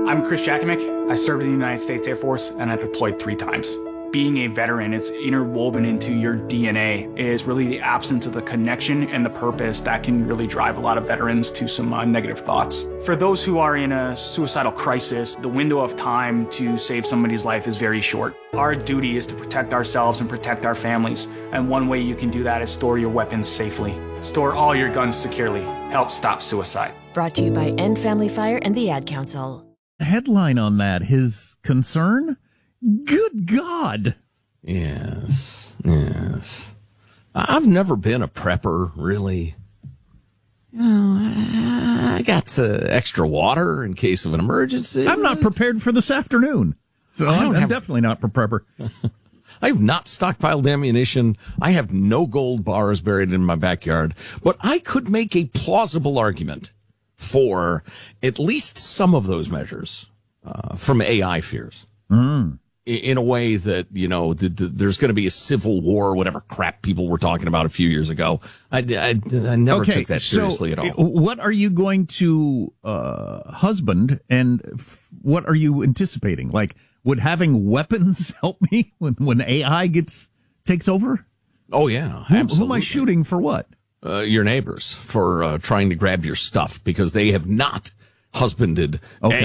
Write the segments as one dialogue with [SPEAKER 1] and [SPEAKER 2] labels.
[SPEAKER 1] I'm Chris Jakimick. I served in the United States Air Force, and I deployed 3 times. Being a veteran, it's interwoven into your DNA, is really the absence of the connection and the purpose that can really drive a lot of veterans to some negative thoughts. For those who are in a suicidal crisis, the window of time to save somebody's life is very short. Our duty is to protect ourselves and protect our families, and one way you can do that is store your weapons safely. Store all your guns securely. Help stop suicide.
[SPEAKER 2] Brought to you by End Family Fire and the Ad Council.
[SPEAKER 3] Headline on that, his concern? Good God.
[SPEAKER 4] Yes. I've never been a prepper, really. You know, I got extra water in case of an emergency.
[SPEAKER 3] I'm not prepared for this afternoon, so I'm definitely not a prepper.
[SPEAKER 4] I have not stockpiled ammunition. I have no gold bars buried in my backyard, but I could make a plausible argument for at least some of those measures from AI fears. In a way that, you know, there's going to be a civil war, whatever crap people were talking about a few years ago. I never took that seriously at all.
[SPEAKER 3] What are you going to husband, and what are you anticipating? Like, would having weapons help me when AI takes over?
[SPEAKER 4] Oh, yeah, absolutely.
[SPEAKER 3] Who am I shooting for what?
[SPEAKER 4] Your neighbors for trying to grab your stuff because they have not husbanded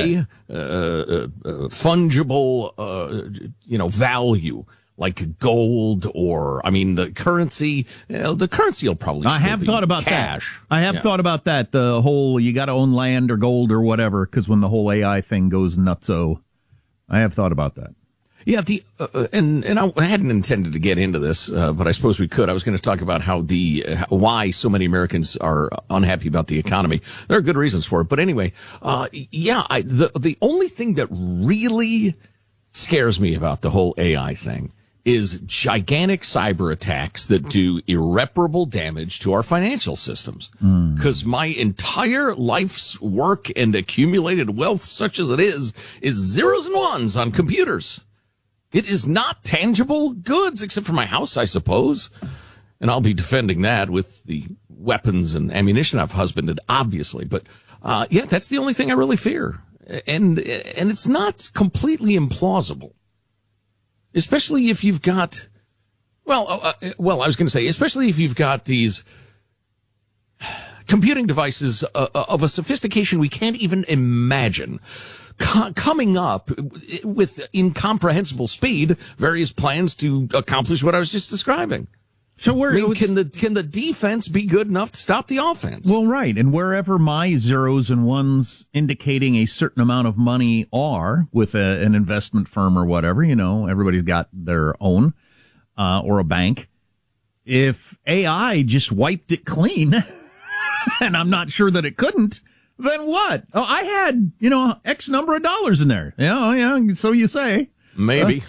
[SPEAKER 4] fungible, value like gold or, the currency. The currency will probably still
[SPEAKER 3] I have
[SPEAKER 4] be
[SPEAKER 3] thought about
[SPEAKER 4] cash.
[SPEAKER 3] That. I have thought about that. The whole, you got to own land or gold or whatever, because when the whole AI thing goes nutso, I have thought about that.
[SPEAKER 4] Yeah, and I hadn't intended to get into this, but I suppose we could. I was going to talk about how why so many Americans are unhappy about the economy. There are good reasons for it, but anyway, the only thing that really scares me about the whole AI thing is gigantic cyber attacks that do irreparable damage to our financial systems. Because my entire life's work and accumulated wealth, such as it is zeros and ones on computers. It is not tangible goods, except for my house, I suppose. And I'll be defending that with the weapons and ammunition I've husbanded, obviously. But, that's the only thing I really fear. And it's not completely implausible. Especially if you've got, especially if you've got these computing devices of a sophistication we can't even imagine. Coming up with incomprehensible speed, various plans to accomplish what I was just describing.
[SPEAKER 3] So
[SPEAKER 4] can the defense be good enough to stop the offense?
[SPEAKER 3] Well, right. And wherever my zeros and ones indicating a certain amount of money are with an investment firm or whatever, everybody's got their own, or a bank. If AI just wiped it clean, and I'm not sure that it couldn't, then what? Oh, I had, X number of dollars in there. Yeah, so you say.
[SPEAKER 4] Maybe.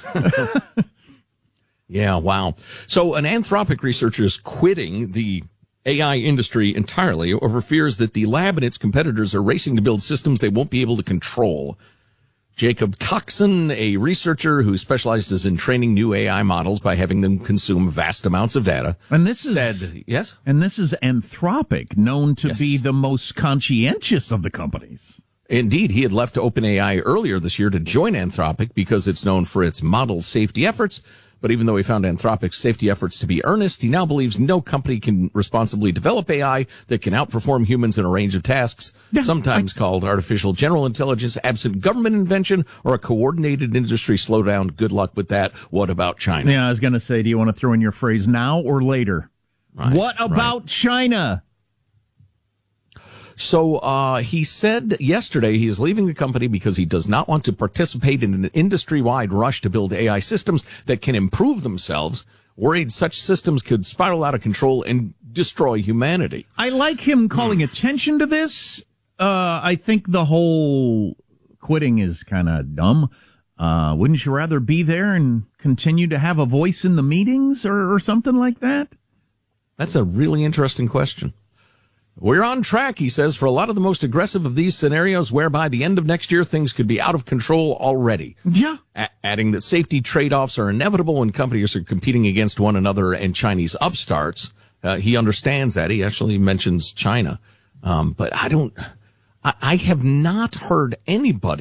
[SPEAKER 4] Yeah, wow. So an Anthropic researcher is quitting the AI industry entirely over fears that the lab and its competitors are racing to build systems they won't be able to control. Jacob Coxon, a researcher who specializes in training new AI models by having them consume vast amounts of data, said, yes?
[SPEAKER 3] And this is Anthropic, known to be the most conscientious of the companies.
[SPEAKER 4] Indeed, he had left OpenAI earlier this year to join Anthropic because it's known for its model safety efforts. But even though he found Anthropic's safety efforts to be earnest, he now believes no company can responsibly develop AI that can outperform humans in a range of tasks, sometimes called artificial general intelligence, absent government invention or a coordinated industry slowdown. Good luck with that. What about China?
[SPEAKER 3] Yeah, I was going to say, do you want to throw in your phrase now or later?
[SPEAKER 4] Right,
[SPEAKER 3] what about China?
[SPEAKER 4] So he said yesterday he is leaving the company because he does not want to participate in an industry-wide rush to build AI systems that can improve themselves, worried such systems could spiral out of control and destroy humanity.
[SPEAKER 3] I like him calling attention to this. I think the whole quitting is kind of dumb. Wouldn't you rather be there and continue to have a voice in the meetings or something like that?
[SPEAKER 4] That's a really interesting question. We're on track, he says, for a lot of the most aggressive of these scenarios where by the end of next year, things could be out of control already.
[SPEAKER 3] Yeah.
[SPEAKER 4] Adding that safety trade-offs are inevitable when companies are competing against one another and Chinese upstarts. He understands that. He actually mentions China. But I have not heard anybody